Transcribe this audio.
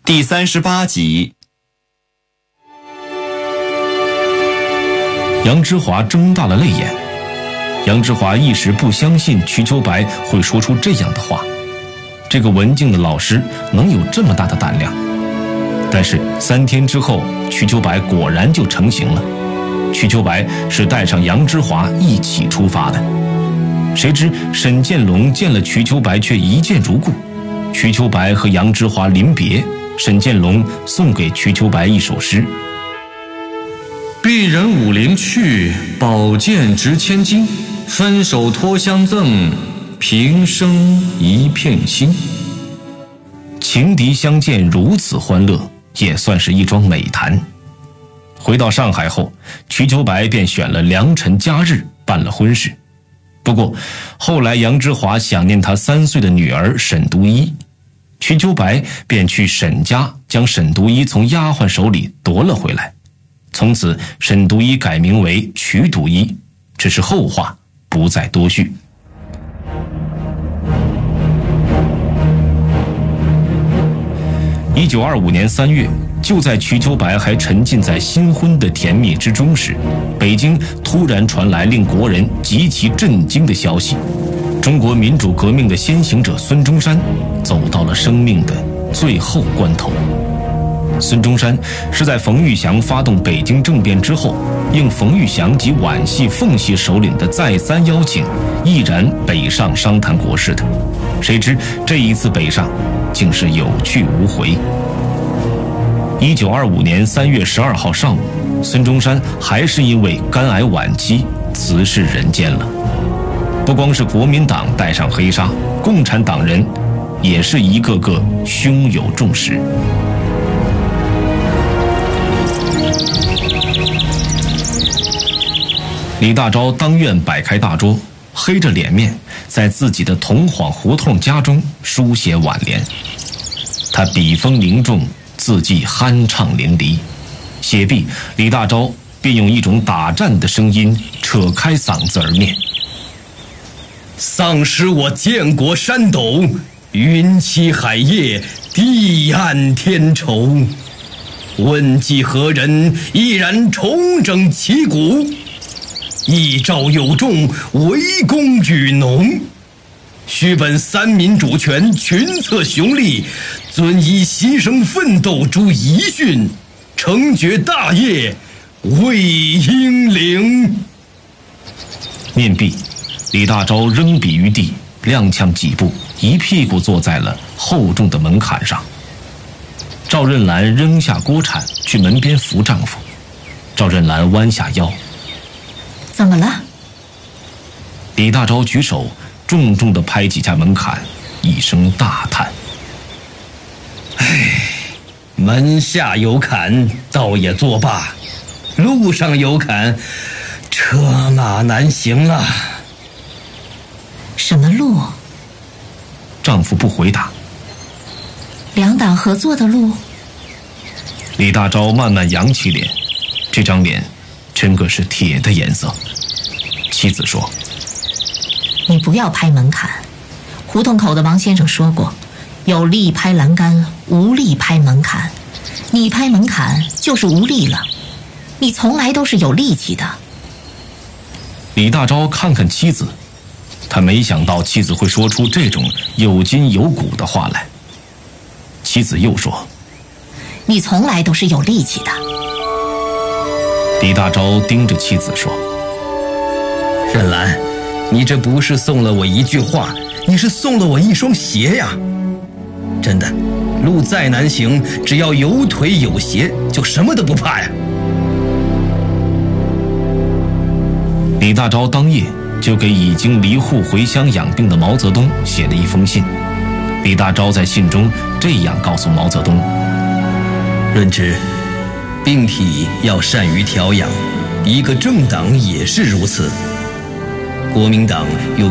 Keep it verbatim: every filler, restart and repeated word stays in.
第三十八集。 杨之华睁大了泪眼，杨之华一时不相信瞿秋白会说出这样的话，这个文静的老师能有这么大的胆量。但是三天之后，瞿秋白果然就成型了。瞿秋白是带上杨之华一起出发的，谁知沈建龙见了瞿秋白却一见如故。瞿秋白和杨之华临别，沈建龙送给瞿秋白一首诗： 鄙人武陵去，宝剑值千金。分手托相赠，平生一片心。 情敌相见如此欢乐，也算是一桩美谈。回到上海后，瞿秋白便选了良辰佳日办了婚事。不过后来杨之华想念他三岁的女儿沈独一，瞿秋白便去沈家将沈独一从丫鬟手里夺了回来。从此沈独一改名为瞿独一，只是后话不再多叙。一九二五年三月，就在瞿秋白还沉浸在新婚的甜蜜之中时，北京突然传来令国人极其震惊的消息：中国民主革命的先行者孙中山走到了生命的最后关头。孙中山是在冯玉祥发动北京政变之后，应冯玉祥及皖系、奉系首领的再三邀请，毅然北上商谈国事的。谁知这一次北上竟是有去无回。一九二五年三月十二号上午，孙中山还是因为肝癌晚期辞世人间了。不光是国民党带上黑纱，共产党人也是一个个胸有重石。李大钊当院摆开大桌，黑着脸面，在自己的桐晃胡同家中书写挽联。他笔锋凝重，字迹酣畅淋漓。写毕，李大钊便用一种打战的声音扯开嗓子而念： 丧失我建国山斗，云栖海夜，地暗天愁。问计何人，毅然重整旗鼓。一诏有众，围攻与农。须本三民主权，群策雄力，遵以牺牲奋斗诸遗训，成绝大业，为英灵。 念毕，李大钊扔笔于地，踉跄几步，一屁股坐在了厚重的门槛上。赵任兰扔下锅铲去门边扶丈夫，赵任兰弯下腰： 怎么了？ 李大钊举手重重地拍几下门槛，一声大叹： 唉，门下有坎，倒也作罢；路上有坎，车马难行啊。 什么路？ 丈夫不回答。 两党合作的路？ 李大钊慢慢扬起脸，这张脸真个是铁的颜色。妻子说： 你不要拍门槛，胡同口的王先生说过，有力拍栏杆，无力拍门槛。你拍门槛就是无力了，你从来都是有力气的。 李大钊看看妻子，他没想到妻子会说出这种有筋有骨的话来。妻子又说： 你从来都是有力气的。 李大钊盯着妻子说： 任兰，你这不是送了我一句话，你是送了我一双鞋呀！真的，路再难行，只要有腿有鞋，就什么都不怕呀。 李大钊当夜就给已经离沪回乡养病的毛泽东写了一封信。李大钊在信中这样告诉毛泽东： 润之，病体要善于调养，一个政党也是如此。国民党有